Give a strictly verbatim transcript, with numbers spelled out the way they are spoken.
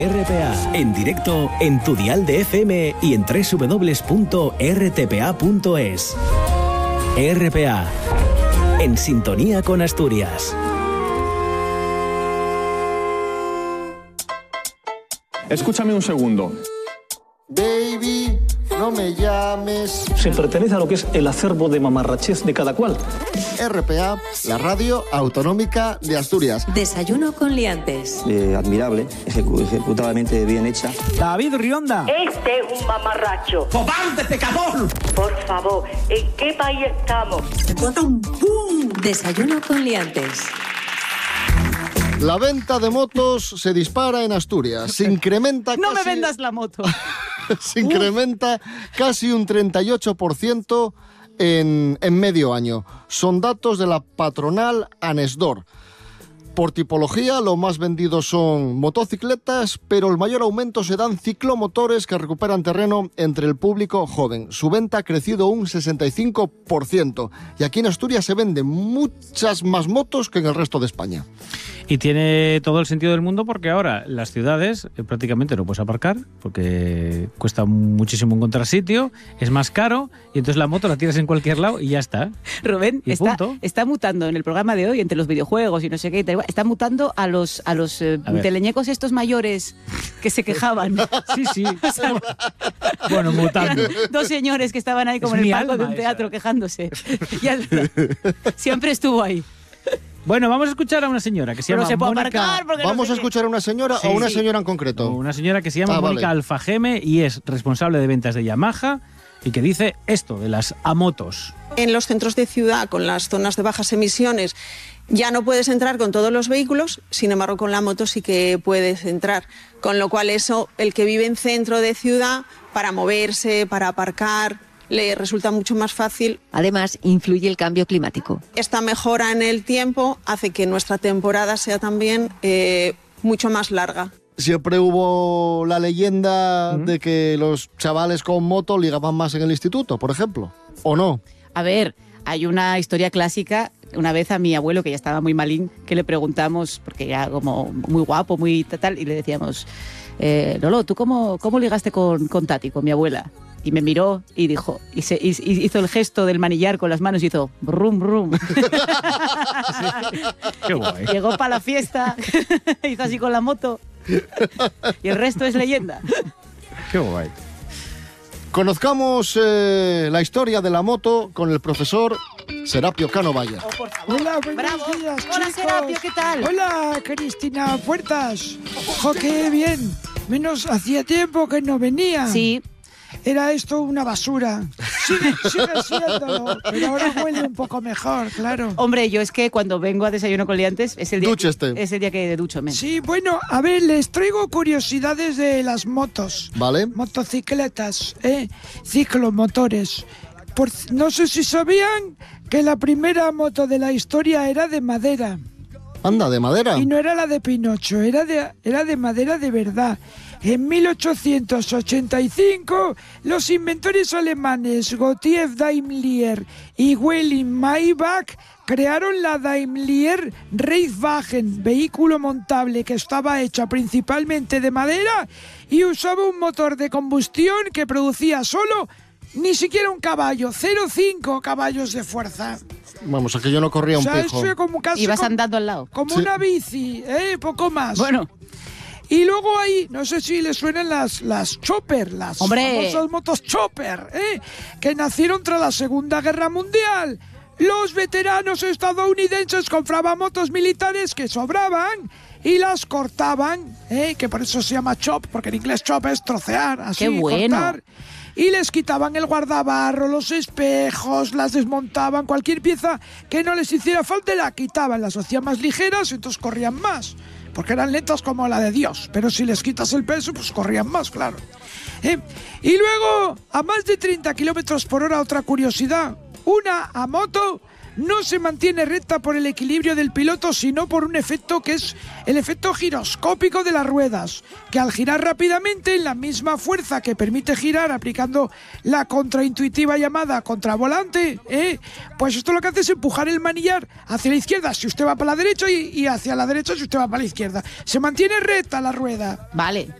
R P A, en directo en tu dial de F M y en doble u doble u doble u punto r t p a punto es. R P A, en sintonía con Asturias. Escúchame un segundo. Baby, no me llames. Se pertenece a lo que es el acervo de mamarrachez de cada cual. R P A, la radio autonómica de Asturias. Desayuno con liantes. Eh, admirable, ejecu ejecutadamente bien hecha. David Rionda. Este es un mamarracho. ¡Cobarde, pecador! Por favor, ¿en qué país estamos? Te cuesta un pum. Desayuno con liantes. La venta de motos se dispara en Asturias. Se incrementa No casi... me vendas la moto. se incrementa casi un treinta y ocho por ciento en, en medio año. Son datos de la patronal Anesdor. Por tipología, lo más vendido son motocicletas, pero el mayor aumento se dan ciclomotores que recuperan terreno entre el público joven. Su venta ha crecido un sesenta y cinco por ciento. Y aquí en Asturias se venden muchas más motos que en el resto de España. Y tiene todo el sentido del mundo porque ahora las ciudades eh, prácticamente no puedes aparcar porque cuesta muchísimo encontrar sitio, es más caro y entonces la moto la tiras en cualquier lado y ya está. Rubén, y está, punto. está mutando en el programa de hoy entre los videojuegos y no sé qué, está mutando a los, a los eh, a teleñecos estos mayores que se quejaban. Sí, sí. O sea, bueno, mutando. Dos señores que estaban ahí como es en el palco de un teatro esa. quejándose. Ya, siempre estuvo ahí. Bueno, vamos a escuchar a una señora que se llama se puede Mónica... Aparcar ¿Vamos no a escuchar a una señora sí, o una sí. señora en concreto? O una señora que se llama ah, Mónica vale. Alfageme y es responsable de ventas de Yamaha y que dice esto de las A-motos. En los centros de ciudad, con las zonas de bajas emisiones, ya no puedes entrar con todos los vehículos, sin embargo con la moto sí que puedes entrar. Con lo cual eso, el que vive en centro de ciudad, para moverse, para aparcar, le resulta mucho más fácil. Además, influye el cambio climático. Esta mejora en el tiempo hace que nuestra temporada sea también eh, mucho más larga. Siempre hubo la leyenda ¿Mm? de que los chavales con moto ligaban más en el instituto, por ejemplo, ¿o no? A ver, hay una historia clásica. Una vez a mi abuelo, que ya estaba muy malín, que le preguntamos, porque era como muy guapo, muy tal, y le decíamos, eh, Lolo, ¿tú cómo, cómo ligaste con, con Tati, con mi abuela? Y me miró y dijo, y, se, y hizo el gesto del manillar con las manos y hizo brum brum. Qué guay. Llegó para la fiesta, hizo así con la moto. Y el resto es leyenda. Qué guay. Conozcamos eh, la historia de la moto con el profesor Serapio Cano Valla. Oh, por favor. Hola, buenos Bravo. días, Hola, chicos. Serapio, ¿qué tal? Hola, Cristina Puertas. ¡Jo, qué bien! Menos hacía tiempo que no venía. Sí. Era esto una basura. Sigue, sigue siéndolo, pero ahora huele un poco mejor, claro. Hombre, yo es que cuando vengo a Desayuno con Liantes es el día, Dúcheste. es el día que ducho. Men. Sí, bueno, a ver, les traigo curiosidades de las motos. ¿Vale? Motocicletas, ¿eh? Ciclomotores. Por, no sé si sabían que la primera moto de la historia era de madera. Anda, de madera. Y no era la de Pinocho, era de, era de madera de verdad. En mil ochocientos ochenta y cinco, los inventores alemanes Gottlieb Daimler y Wilhelm Maybach crearon la Daimler Reichswagen, vehículo montable que estaba hecha principalmente de madera y usaba un motor de combustión que producía solo ni siquiera un caballo, cero coma cinco caballos de fuerza. Vamos, aquello no corría un o sea, pijo. eso es como casi Ibas como, andando al lado. como Sí. una bici, ¿eh? Poco más. Bueno. Y luego ahí, no sé si les suenan las, las Chopper, las ¡Hombre! famosas motos Chopper, ¿eh? Que nacieron tras la Segunda Guerra Mundial. Los veteranos estadounidenses compraban motos militares que sobraban y las cortaban, ¿eh? Que por eso se llama chop, porque en inglés chop es trocear, así, ¡Qué bueno! cortar. Y les quitaban el guardabarro, los espejos, las desmontaban, cualquier pieza que no les hiciera falta la quitaban, las hacían más ligeras y entonces corrían más. Porque eran lentas como la de Dios, pero si les quitas el peso, pues corrían más, claro. ¿Eh? Y luego, a más de treinta kilómetros por hora, otra curiosidad, una a moto no se mantiene recta por el equilibrio del piloto, sino por un efecto que es el efecto giroscópico de las ruedas, que al girar rápidamente en la misma fuerza que permite girar aplicando la contraintuitiva llamada contravolante, ¿eh? pues esto lo que hace es empujar el manillar hacia la izquierda si usted va para la derecha y, y hacia la derecha si usted va para la izquierda. Se mantiene recta la rueda. Vale.